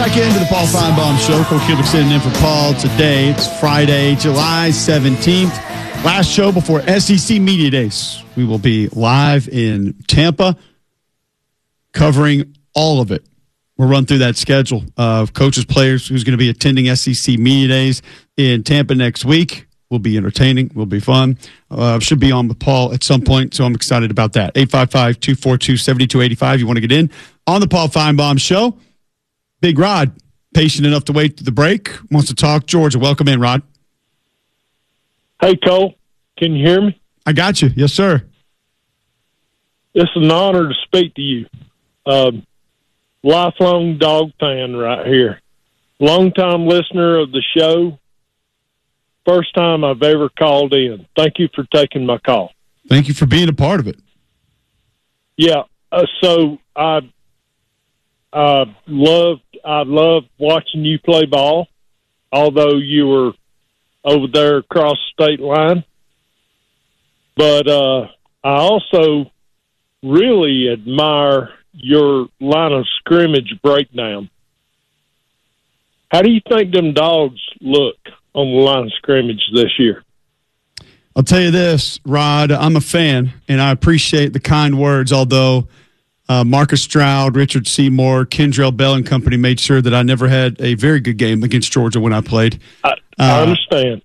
back into the Paul Feinbaum Show. Coach Kulik sitting in for Paul today. It's Friday, July 17th. Last show before SEC Media Days. We will be live in Tampa covering all of it. We'll run through that schedule of coaches, players, who's going to be attending SEC Media Days in Tampa next week. Will be entertaining. Will be fun. Should be on with Paul at some point, so I'm excited about that. 855-242-7285. You want to get in on the Paul Feinbaum Show. Big Rod, patient enough to wait through the break, wants to talk Georgia. Welcome in, Rod. Hey, Cole. Can you hear me? I got you. Yes, sir. It's an honor to speak to you. Lifelong dog fan right here. Longtime listener of the show. First time I've ever called in. Thank you for taking my call. Thank you for being a part of it. Yeah. So I loved watching you play ball, although you were over there across the state line. But I also really admire your line of scrimmage breakdown. How do you think them dogs look on the line of scrimmage this year? I'll tell you this, Rod, I'm a fan, and I appreciate the kind words, although Marcus Stroud, Richard Seymour, Kendrell Bell and company made sure that I never had a very good game against Georgia when I played. I understand.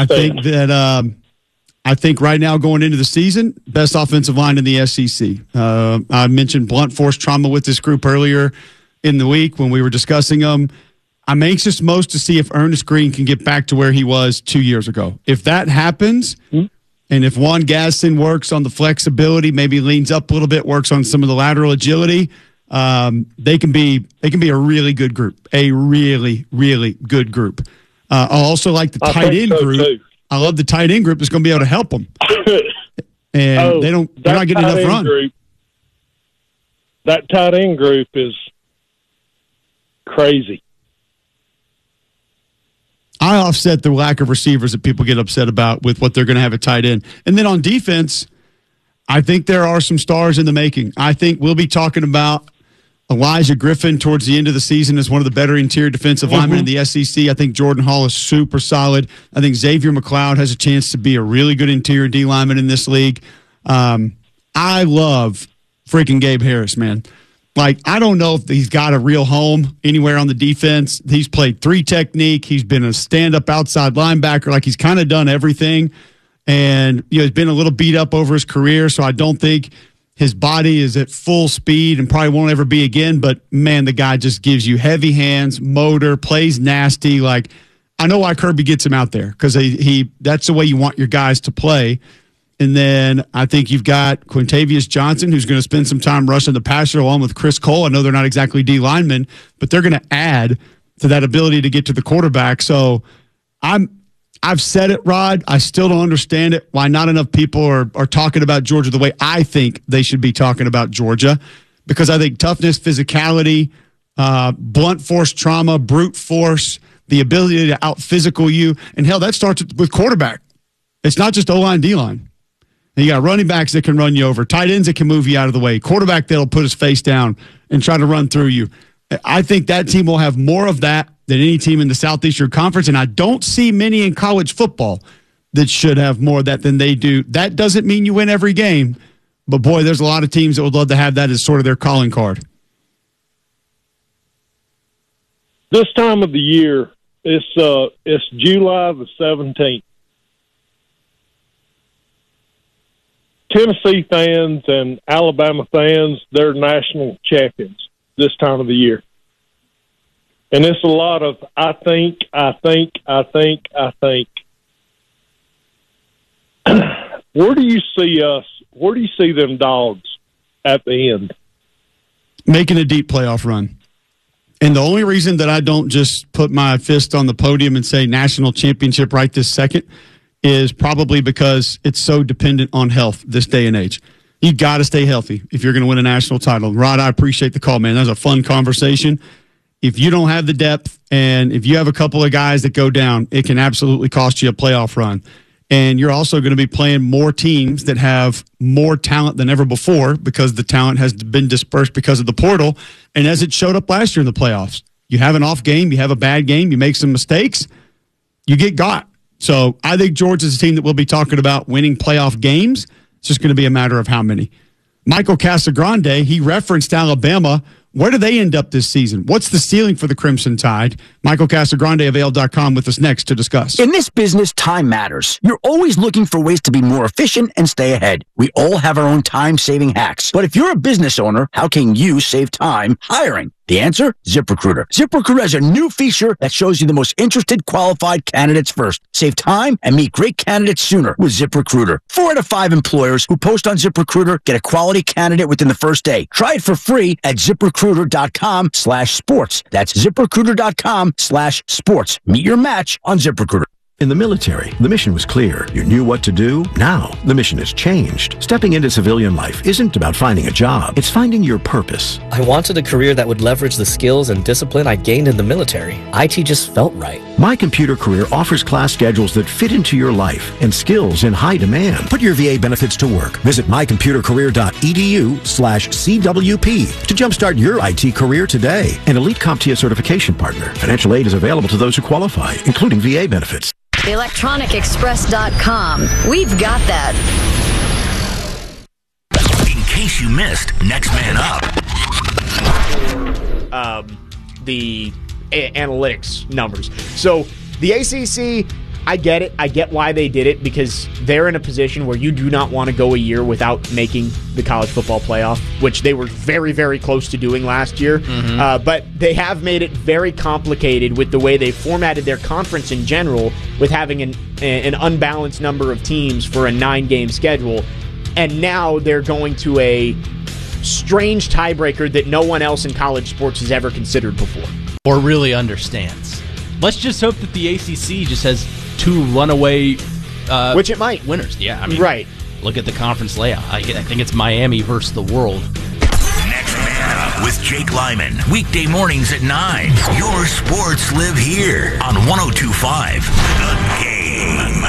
I think right now going into the season, best offensive line in the SEC. I mentioned blunt force trauma with this group earlier in the week when we were discussing them. I'm anxious most to see if Ernest Green can get back to where he was 2 years ago. If that happens, and if Juan Gaston works on the flexibility, maybe leans up a little bit, works on some of the lateral agility, they can be a really good group, a really, really good group. I also like the tight end group. Too. I love the tight end group that's going to be able to help them. And they're not getting enough run. That tight end group is crazy. I offset the lack of receivers that people get upset about with what they're going to have at tight end. And then on defense, I think there are some stars in the making. I think we'll be talking about Elijah Griffin towards the end of the season as one of the better interior defensive linemen in the SEC. I think Jordan Hall is super solid. I think Xavier McLeod has a chance to be a really good interior D lineman in this league. I love freaking Gabe Harris, man. Like, I don't know if he's got a real home anywhere on the defense. He's played three technique. He's been a stand-up outside linebacker. Like, he's kind of done everything. And, he's been a little beat up over his career, so I don't think his body is at full speed and probably won't ever be again. But, man, the guy just gives you heavy hands, motor, plays nasty. Like, I know why Kirby gets him out there because that's the way you want your guys to play. And then I think you've got Quintavious Johnson, who's going to spend some time rushing the passer along with Chris Cole. I know they're not exactly D linemen, but they're going to add to that ability to get to the quarterback. So I've said it, Rod. I still don't understand it. Why not enough people are talking about Georgia the way I think they should be talking about Georgia, because I think toughness, physicality, blunt force trauma, brute force, the ability to out-physical you, and hell, that starts with quarterback. It's not just O-line, D-line. And you got running backs that can run you over, tight ends that can move you out of the way, quarterback that'll put his face down and try to run through you. I think that team will have more of that than any team in the Southeastern Conference, and I don't see many in college football that should have more of that than they do. That doesn't mean you win every game, but, boy, there's a lot of teams that would love to have that as sort of their calling card. This time of the year, it's July the 17th. Tennessee fans and Alabama fans, they're national champions this time of the year. And it's a lot of I think. Where do you see us? Where do you see them dogs at the end? Making a deep playoff run. And the only reason that I don't just put my fist on the podium and say national championship right this second is probably because it's so dependent on health this day and age. You got to stay healthy if you're going to win a national title. Rod, I appreciate the call, man. That was a fun conversation. If you don't have the depth and if you have a couple of guys that go down, it can absolutely cost you a playoff run. And you're also going to be playing more teams that have more talent than ever before because the talent has been dispersed because of the portal. And as it showed up last year in the playoffs, You have an off game, you have a bad game, you make some mistakes, you get got. So I think Georgia's a team that we'll be talking about winning playoff games. It's just going to be a matter of how many. Michael Casagrande, he referenced Alabama. Where do they end up this season? What's the ceiling for the Crimson Tide? Michael Casagrande of AL.com with us next to discuss. In this business, time matters. You're always looking for ways to be more efficient and stay ahead. We all have our own time-saving hacks. But if you're a business owner, how can you save time hiring? The answer? ZipRecruiter. ZipRecruiter has a new feature that shows you the most interested qualified candidates first. Save time and meet great candidates sooner with ZipRecruiter. 4 out of 5 employers who post on ZipRecruiter get a quality candidate within the first day. Try it for free at ZipRecruiter.com/sports. That's ZipRecruiter.com/sports. Meet your match on ZipRecruiter. In the military, the mission was clear. You knew what to do. Now, the mission has changed. Stepping into civilian life isn't about finding a job. It's finding your purpose. I wanted a career that would leverage the skills and discipline I gained in the military. IT just felt right. My Computer Career offers class schedules that fit into your life and skills in high demand. Put your VA benefits to work. Visit mycomputercareer.edu/CWP to jumpstart your IT career today. An elite CompTIA certification partner. Financial aid is available to those who qualify, including VA benefits. ElectronicExpress.com. We've got that. In case you missed, Next Man Up. The analytics numbers. So the ACC, I get it. I get why they did it, because they're in a position where you do not want to go a year without making the college football playoff, which they were very, very close to doing last year. But they have made it very complicated with the way they formatted their conference in general, with having an unbalanced number of teams for a 9-game schedule. And now they're going to a strange tiebreaker that no one else in college sports has ever considered before. Or really understands. Let's just hope that the ACC just has 2 runaway which it might. winners. Yeah, I mean, right. Look at the conference layout. I think it's Miami versus the world. Next Man Up with Jake Lyman. Weekday mornings at 9. Your sports live here on 102.5 The Game.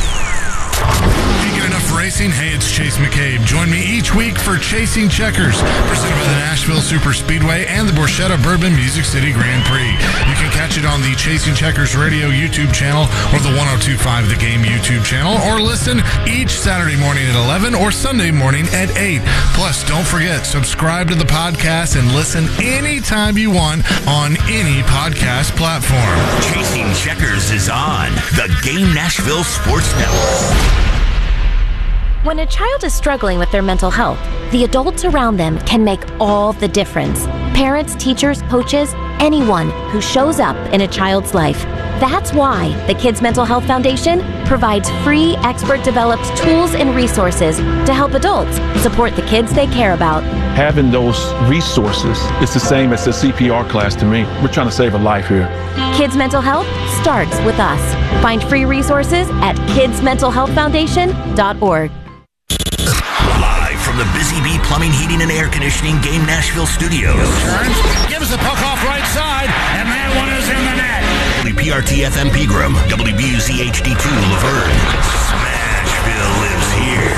Get enough racing? Hey, it's Chase McCabe. Join me each week for Chasing Checkers, presented by the Nashville Super Speedway and the Borchetta Bourbon Music City Grand Prix. You can catch it on the Chasing Checkers Radio YouTube channel or the 102.5 The Game YouTube channel, or listen each Saturday morning at 11 or Sunday morning at 8. Plus, don't forget, subscribe to the podcast and listen anytime you want on any podcast platform. Chasing Checkers is on the Game Nashville Sports Network. When a child is struggling with their mental health, the adults around them can make all the difference. Parents, teachers, coaches, anyone who shows up in a child's life. That's why the Kids Mental Health Foundation provides free, expert-developed tools and resources to help adults support the kids they care about. Having those resources is the same as the CPR class to me. We're trying to save a life here. Kids Mental Health starts with us. Find free resources at kidsmentalhealthfoundation.org. Live from the Busy Bee Plumbing, Heating, and Air Conditioning Game Nashville Studios. Gives the puck off right side, and that one is in the net. WPRT-FM Pegram, WBUZ HD2 Laverne. Smashville lives here.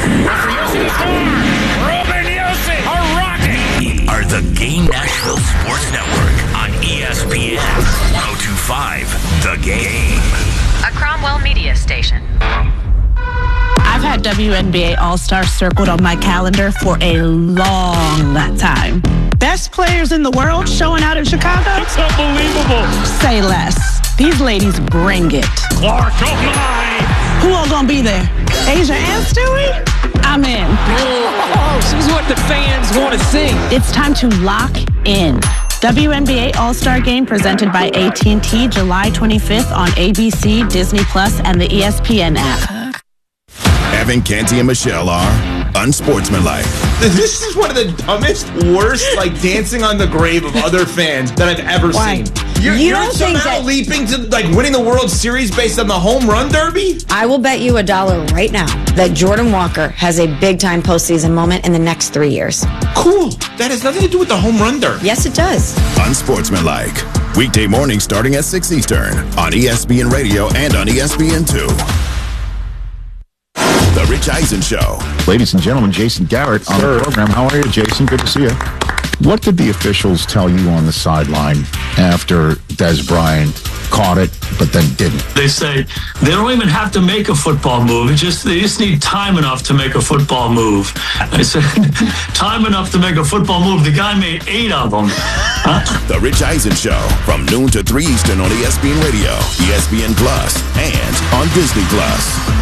Ruben Yossi, a rocket. Are the Game Nashville Sports Network on ESPN 102.5 The Game. A Cromwell Media Station. I've had WNBA All-Star circled on my calendar for a long time. Best players in the world showing out in Chicago? It's unbelievable. Say less. These ladies bring it. Clark, oh my. Who all gonna be there? Asia and Stewie? I'm in. Oh, this is what the fans want to see. It's time to lock in. WNBA All-Star Game presented by AT&T, July 25th on ABC, Disney Plus, and the ESPN app. Evan, Canty, and Michelle are unsportsmanlike. This is one of the dumbest, worst, dancing on the grave of other fans that I've ever seen. You're don't think somehow that leaping to winning the World Series based on the home run derby? I will bet you $1 right now that Jordan Walker has a big-time postseason moment in the next 3 years. Cool. That has nothing to do with the home run derby. Yes, it does. Unsportsmanlike. Weekday mornings starting at 6 Eastern on ESPN Radio and on ESPN2. The Rich Eisen Show. Ladies and gentlemen, Jason Garrett on the program. How are you, Jason? Good to see you. What did the officials tell you on the sideline after Des Bryant caught it, but then didn't? They say they don't even have to make a football move. They just need time enough to make a football move. I said, time enough to make a football move. The guy made 8 of them. Huh? The Rich Eisen Show from noon to 3 Eastern on ESPN Radio, ESPN Plus, and on Disney Plus.